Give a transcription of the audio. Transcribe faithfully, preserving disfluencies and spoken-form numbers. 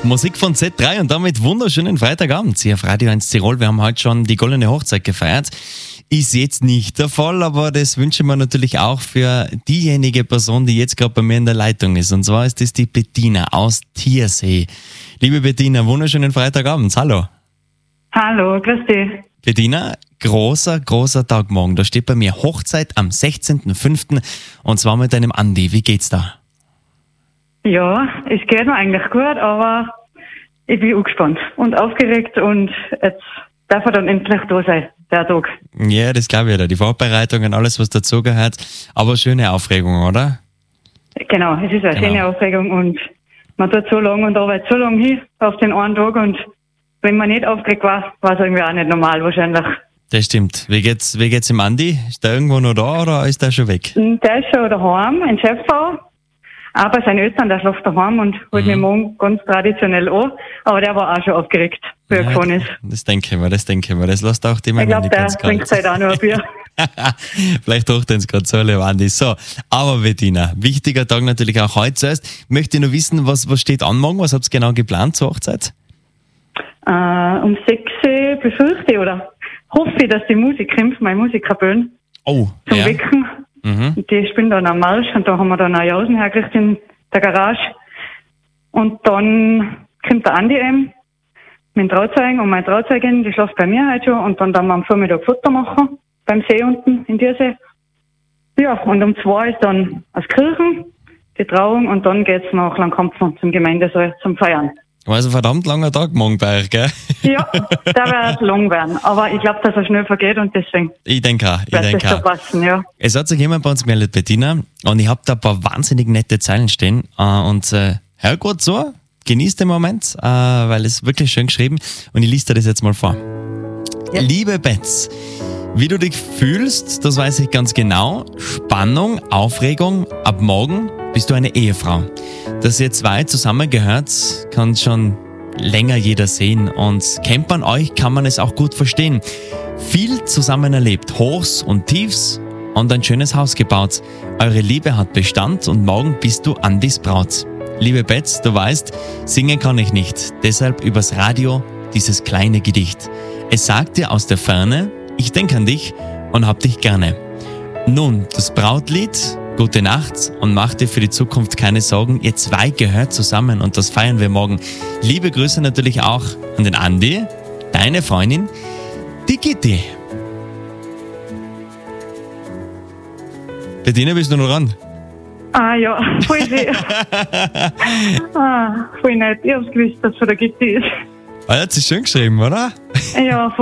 Musik von Z drei und damit wunderschönen Freitagabend hier auf Radio eins Tirol. Wir haben heute schon die goldene Hochzeit gefeiert. Ist jetzt nicht der Fall, aber das wünschen wir natürlich auch für diejenige Person, die jetzt gerade bei mir in der Leitung ist. Und zwar ist das die Bettina aus Thiersee. Liebe Bettina, wunderschönen Freitagabend. Hallo. Hallo, grüß dich. Bettina, großer, großer Tag morgen. Da steht bei mir Hochzeit am sechzehnten fünften und zwar mit deinem Andi. Wie geht's da? Ja, es geht mir eigentlich gut, aber ich bin angespannt und aufgeregt und jetzt darf er dann endlich da sein, der Tag. Ja, das glaube ich ja. Die Vorbereitungen, alles was dazugehört. Aber schöne Aufregung, oder? Genau, es ist eine Genau. schöne Aufregung und man tut so lange und arbeitet so lange hin auf den einen Tag und wenn man nicht aufgeregt war, war es irgendwie auch nicht normal wahrscheinlich. Das stimmt. Wie geht's, wie geht's dem Andi? Ist der irgendwo noch da oder ist der schon weg? Der ist schon daheim in Schäffau, aber seine Eltern, der schläft daheim und holt Mhm. mich morgen ganz traditionell an, aber der war auch schon aufgeregt, wie er gefahren ist. Das denke ich mir, das denke ich mir. Das lässt auch die Ich Männer glaube, nicht der ganz trinkt kalt. halt auch noch ein Bier. Vielleicht hocht er uns gerade so, lieber Andi. So, aber Bettina, wichtiger Tag natürlich auch heute zuerst. Möchte ich noch wissen, was, was steht an morgen? Was habt ihr genau geplant zur Hochzeit? Äh, um sechs Uhr befürchte ich oder hoffe ich, dass die Musik kommt, meine Musikerbühne, Oh, zum ja. Wecken. Mhm. Und die spielen dann am Marsch und da haben wir dann auch Jausen hergerichtet in der Garage. Und dann kommt der Andi eben mit dem Trauzeugen und meine Trauzeugin, die schläft bei mir heute schon und dann dann wir am Vormittag Foto machen beim See unten in Thiersee. Ja, und um zwei ist dann aus Kirchen die Trauung und dann geht's nach Langkampfen zum Gemeindesaal zum Feiern. Also verdammt langer Tag morgen bei euch, gell? Ja, der wird lang werden. Aber ich glaube, dass er schnell vergeht und deswegen Ich denke auch, ich wird denke das schon auch. passen, ja. Es hat sich jemand bei uns gemeldet, Bettina, und ich habe da ein paar wahnsinnig nette Zeilen stehen. Äh, und äh, hör gut zu, genieß den Moment, äh, weil es wirklich schön geschrieben und ich lese dir das jetzt mal vor. Ja. Liebe Betz, wie du dich fühlst, das weiß ich ganz genau. Spannung, Aufregung, ab morgen bist du eine Ehefrau. Dass ihr zwei zusammengehört, kann schon länger jeder sehen und kennt man euch, kann man es auch gut verstehen. Viel zusammen erlebt, Hochs und Tiefs und ein schönes Haus gebaut. Eure Liebe hat Bestand und morgen bist du Andis Braut. Liebe Betz, du weißt, singen kann ich nicht, deshalb übers Radio dieses kleine Gedicht. Es sagt dir aus der Ferne, ich denk an dich und hab dich gerne. Nun, das Brautlied, gute Nacht und mach dir für die Zukunft keine Sorgen. Ihr zwei gehört zusammen und das feiern wir morgen. Liebe Grüße natürlich auch an den Andi, deine Freundin, die Gitti. Bettina, bist du noch dran? Ah ja, voll lieb. ah, voll nett. Ich hab's gewusst, dass es von der Gitti ist. Ah, hat sie schön geschrieben, oder? Ja, voll.